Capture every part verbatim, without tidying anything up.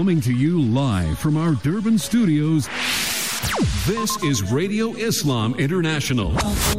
Coming to you live from our Durban studios, this is Radio Islam International.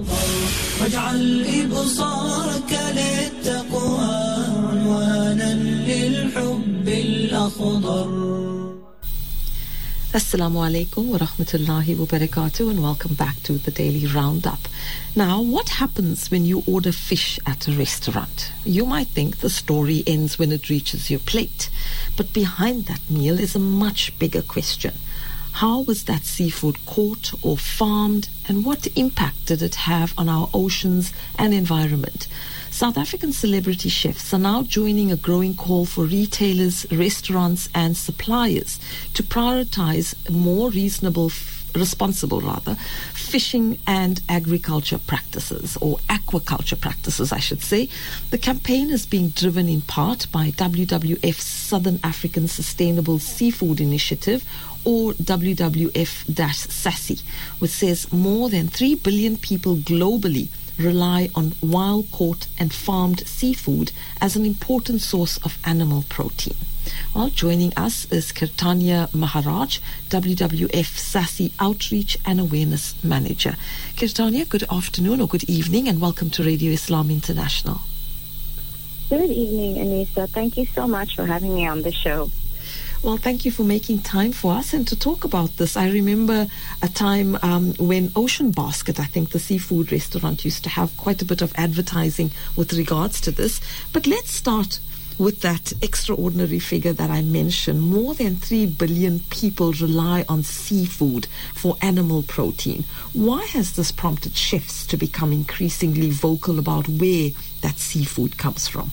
Assalamu alaikum wa rahmatullahi wa barakatuh, and welcome back to the Daily Roundup. Now, what happens when you order fish at a restaurant? You might think the story ends when it reaches your plate, but behind that meal is a much bigger question. How was that seafood caught or farmed, and what impact did it have on our oceans and environment? South African celebrity chefs are now joining a growing call for retailers, restaurants and suppliers to prioritize more reasonable, responsible rather, fishing and agriculture practices, or aquaculture practices, I should say. The campaign is being driven in part by W W F's Southern African Sustainable Seafood Initiative, or W W F S A S I, which says more than three billion people globally rely on wild-caught and farmed seafood as an important source of animal protein. Well, joining us is Kirtania Maharaj, W W F S A S I Outreach and Awareness Manager. Kirtania, good afternoon or good evening, and welcome to Radio Islam International. Good evening, Anissa. Thank you so much for having me on the show. Well, thank you for making time for us and to talk about this. I remember a time um, when Ocean Basket, I think the seafood restaurant, used to have quite a bit of advertising with regards to this. But let's start with that extraordinary figure that I mentioned. More than three billion people rely on seafood for animal protein. Why has this prompted chefs to become increasingly vocal about where that seafood comes from?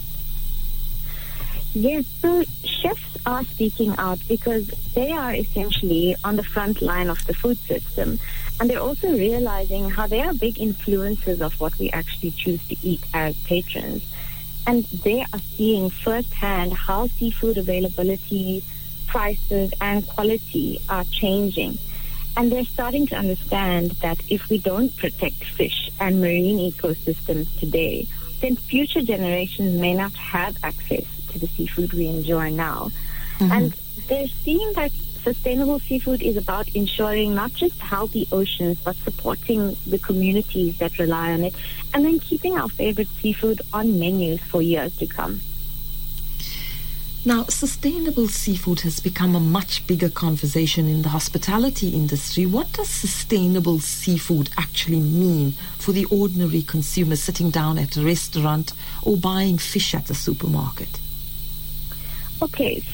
Yes, so chefs are speaking out because they are essentially on the front line of the food system. And they're also realizing how they are big influences of what we actually choose to eat as patrons. And they are seeing firsthand how seafood availability, prices, and quality are changing. And they're starting to understand that if we don't protect fish and marine ecosystems today, then future generations may not have access to the seafood we enjoy now. Mm-hmm. And they're seeing that sustainable seafood is about ensuring not just healthy oceans, but supporting the communities that rely on it, and then keeping our favorite seafood on menus for years to come. Now, sustainable seafood has become a much bigger conversation in the hospitality industry. What does sustainable seafood actually mean for the ordinary consumer sitting down at a restaurant or buying fish at the supermarket? Okay,